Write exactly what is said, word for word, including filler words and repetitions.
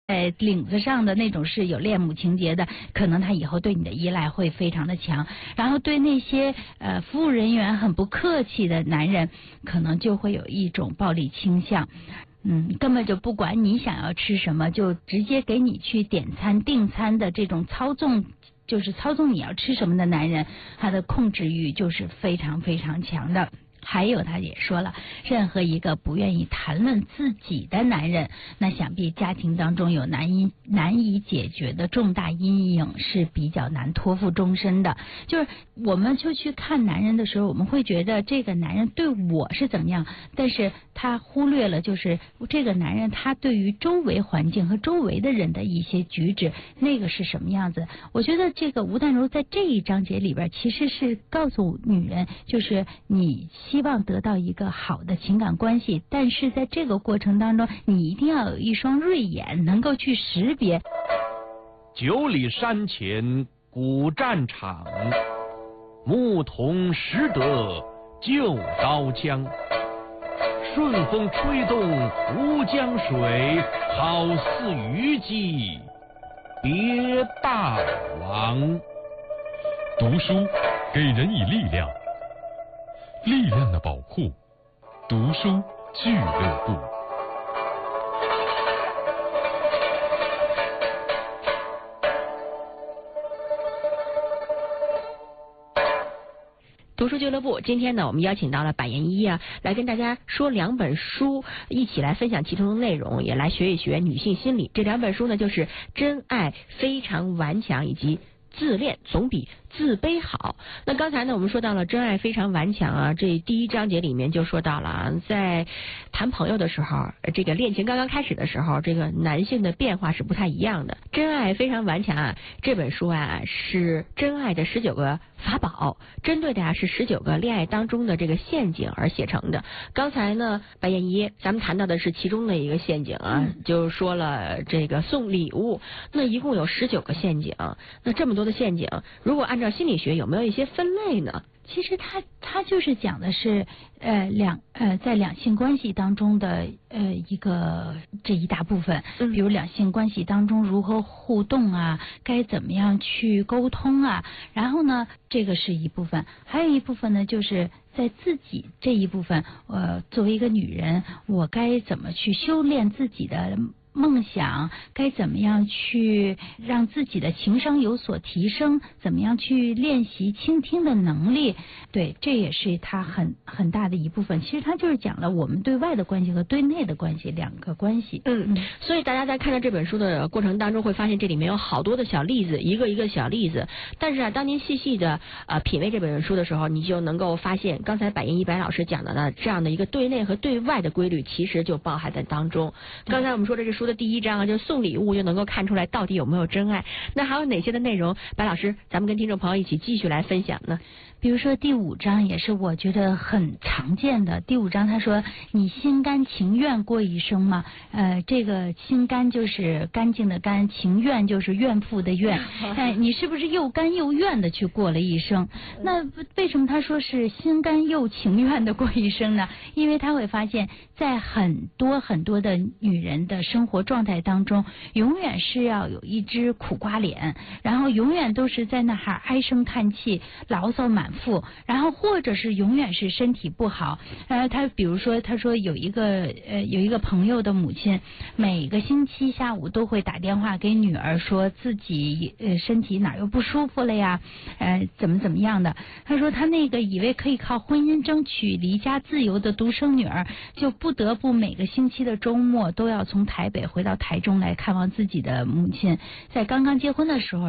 在领子上的那种是有恋母情节的，可能他以后对你的依赖会非常的强。然后对那些呃服务人员很不客气的男人，可能就会有一种暴力倾向。嗯，根本就不管你想要吃什么，就直接给你去点餐订餐的这种操纵，就是操纵你要吃什么的男人，他的控制欲就是非常非常强的。还有他也说了，任何一个不愿意谈论自己的男人，那想必家庭当中有难以难以解决的重大阴影，是比较难托付终身的。就是我们就去看男人的时候，我们会觉得这个男人对我是怎么样，但是他忽略了就是这个男人他对于周围环境和周围的人的一些举止，那个是什么样子。我觉得这个吴淡如在这一章节里边其实是告诉女人，就是你希望得到一个好的情感关系，但是在这个过程当中，你一定要有一双锐眼，能够去识别。 九里山前古战场，牧童识得旧刀枪。顺风吹动吴江水，好似虞姬别大王。 读书给人以力量，力量的宝库，读书俱乐部。 读书俱乐部，今天呢，我们邀请到了百言一啊，来跟大家说两本书，一起来分享其中的内容，也来学一学女性心理。这两本书呢，就是《真爱非常顽强》以及自恋总比自卑好。那刚才呢，我们说到了真爱非常顽强啊，这第一章节里面就说到了啊，在谈朋友的时候，这个恋情刚刚开始的时候，这个男性的变化是不太一样的。真爱非常顽强啊，这本书啊是真爱的十九个法宝，针对的啊是十九个恋爱当中的这个陷阱而写成的。刚才呢，白燕一咱们谈到的是其中的一个陷阱啊，嗯、就说了这个送礼物，那一共有十九个陷阱，那这么多的陷阱，如果按照心理学有没有一些分类呢？ 其实他他就是讲的是呃两呃在两性关系当中的呃一个这一大部分，比如两性关系当中如何互动啊，该怎么样去沟通啊，然后呢这个是一部分，还有一部分呢就是在自己这一部分，呃作为一个女人，我该怎么去修炼自己的梦想，该怎么样去让自己的情商有所提升，怎么样去练习倾听的能力，对，这也是他很很大的一部分。其实他就是讲了我们对外的关系和对内的关系两个关系。 嗯，嗯所以大家在看到这本书的过程当中，会发现这里面有好多的小例子，一个一个小例子。但是啊，当您细细的呃品味这本书的时候，你就能够发现，刚才百言一白老师讲的呢，这样的一个对内和对外的规律，其实就包含在当中。刚才我们说的这书的第一章啊，就送礼物就能够看出来到底有没有真爱。那还有哪些的内容，白老师咱们跟听众朋友一起继续来分享呢？ 比如说第五章也是我觉得很常见的。第五章他说，你心甘情愿过一生吗？呃，这个心甘就是干净的甘，情愿就是怨妇的怨。哎，你是不是又甘又愿的去过了一生？那为什么他说是心甘又情愿的过一生呢？因为他会发现，在很多很多的女人的生活状态当中，永远是要有一只苦瓜脸，然后永远都是在那哈唉声叹气、牢骚满腹，然后或者是永远是身体不好。呃，他比如说，他说有一个呃有一个朋友的母亲，每个星期下午都会打电话给女儿，说自己呃身体哪又不舒服了呀，呃怎么怎么样的。他说他那个以为可以靠婚姻争取离家自由的独生女儿，就不得不每个星期的周末都要从台北回到台中来看望自己的母亲。在刚刚结婚的时候，